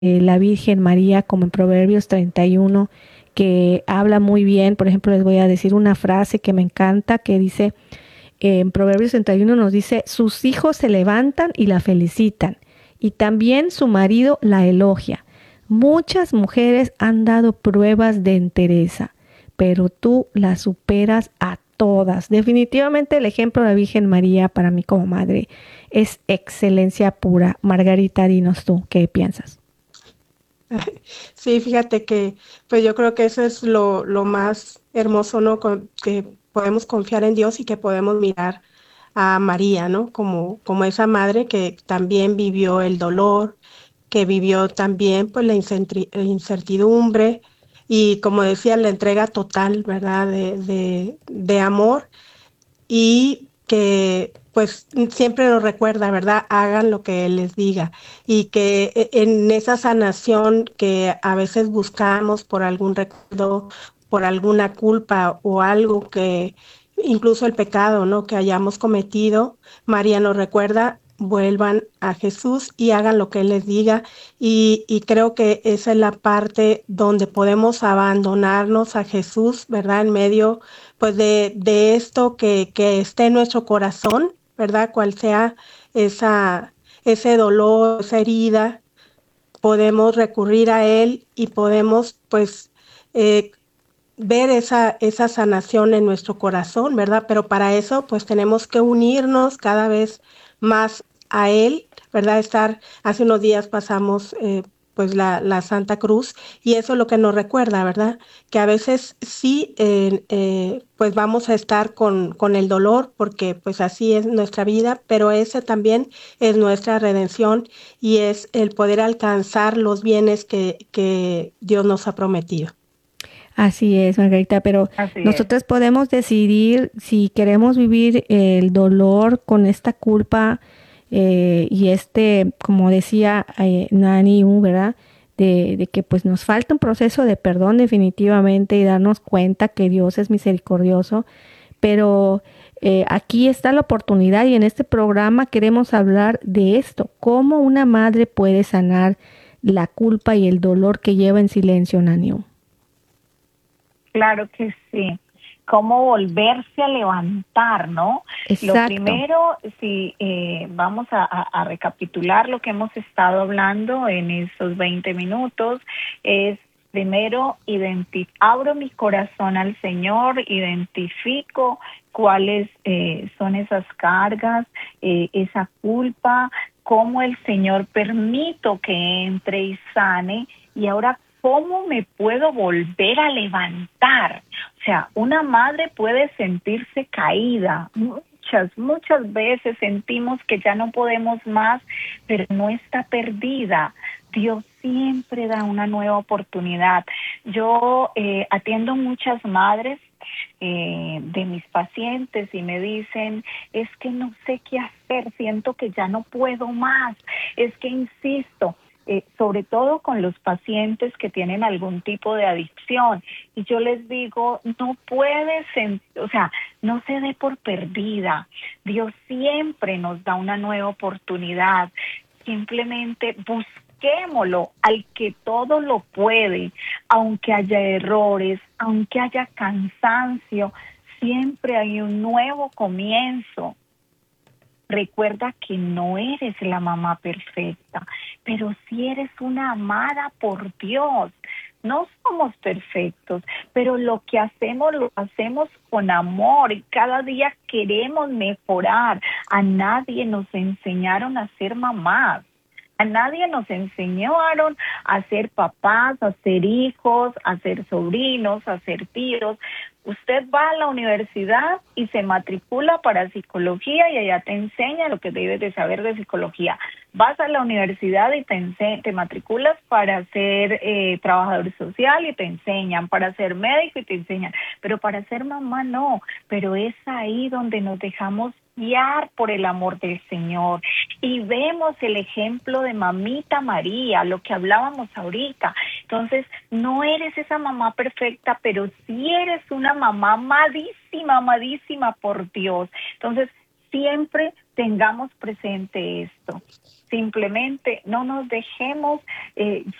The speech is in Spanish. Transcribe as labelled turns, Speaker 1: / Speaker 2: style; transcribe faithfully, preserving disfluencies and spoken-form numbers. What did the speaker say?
Speaker 1: eh, la Virgen María, como en Proverbios treinta y uno, que habla muy bien. Por ejemplo, les voy a decir una frase que me encanta, que dice, eh, en Proverbios treinta y uno nos dice, sus hijos se levantan y la felicitan, y también su marido la elogia. Muchas mujeres han dado pruebas de entereza, pero tú las superas a todas. Definitivamente el ejemplo de la Virgen María para mí como madre es excelencia pura. Margarita, dinos tú, ¿qué piensas?
Speaker 2: Sí, fíjate que pues yo creo que eso es lo, lo más hermoso, ¿no? Con- que podemos confiar en Dios y que podemos mirar a María, ¿no? Como, como esa madre que también vivió el dolor, que vivió también pues la incentri- incertidumbre y como decía, la entrega total, ¿verdad? De, de, de amor y que pues siempre nos recuerda, ¿verdad? Hagan lo que Él les diga y que e- en esa sanación que a veces buscamos por algún recuerdo, por alguna culpa o algo que, incluso el pecado, ¿no? Que hayamos cometido, María nos recuerda, vuelvan a Jesús y hagan lo que Él les diga y, y creo que esa es la parte donde podemos abandonarnos a Jesús, ¿verdad? En medio pues de, de esto que, que esté en nuestro corazón, ¿verdad? Cual sea esa, ese dolor, esa herida, podemos recurrir a Él y podemos pues eh, ver esa, esa sanación en nuestro corazón, ¿verdad? Pero para eso pues tenemos que unirnos cada vez más a Él, ¿verdad? Estar, hace unos días pasamos eh, pues la, la Santa Cruz y eso es lo que nos recuerda, ¿verdad? Que a veces sí, eh, eh, pues vamos a estar con, con el dolor porque pues así es nuestra vida, pero ese también es nuestra redención y es el poder alcanzar los bienes que, que Dios nos ha prometido.
Speaker 1: Así es, Margarita, pero
Speaker 3: Así es.
Speaker 1: nosotros podemos decidir si queremos vivir el dolor con esta culpa eh, y este, como decía eh, Nani, U, ¿verdad? De, de que pues nos falta un proceso de perdón definitivamente y darnos cuenta que Dios es misericordioso, pero eh, aquí está la oportunidad y en este programa queremos hablar de esto, cómo una madre puede sanar la culpa y el dolor que lleva en silencio, Nani. U.
Speaker 3: Claro que sí. Cómo volverse a levantar, ¿no? Lo
Speaker 1: Exacto.
Speaker 3: primero, si eh, vamos a, a, a recapitular lo que hemos estado hablando en estos veinte minutos, es primero identi- abro mi corazón al Señor, identifico cuáles eh, son esas cargas, eh, esa culpa, cómo el Señor permito que entre y sane, y ahora cómo me puedo volver a levantar. O sea, una madre puede sentirse caída. Muchas, muchas veces sentimos que ya no podemos más, pero no está perdida. Dios siempre da una nueva oportunidad. Yo eh, atiendo muchas madres eh, de mis pacientes y me dicen, es que no sé qué hacer, siento que ya no puedo más, es que insisto, eh, sobre todo con los pacientes que tienen algún tipo de adicción. Y yo les digo, no puedes, o sea, no se dé por perdida. Dios siempre nos da una nueva oportunidad. Simplemente busquémoslo al que todo lo puede, aunque haya errores, aunque haya cansancio, siempre hay un nuevo comienzo. Recuerda que no eres la mamá perfecta, pero sí eres una amada por Dios. No somos perfectos, pero lo que hacemos lo hacemos con amor y cada día queremos mejorar. A nadie nos enseñaron a ser mamás. A nadie nos enseñaron a ser papás, a ser hijos, a ser sobrinos, a ser tíos. Usted va a la universidad y se matricula para psicología y allá te enseña lo que debes de saber de psicología. Vas a la universidad y te, ense- te matriculas para ser eh, trabajador social y te enseñan, para ser médico y te enseñan, pero para ser mamá no. Pero es ahí donde nos dejamos guiar por el amor del Señor y vemos el ejemplo de mamita María, lo que hablábamos ahorita. Entonces, no eres esa mamá perfecta, pero sí eres una mamá amadísima, amadísima por Dios. Entonces, siempre tengamos presente esto. Simplemente no nos dejemos eh,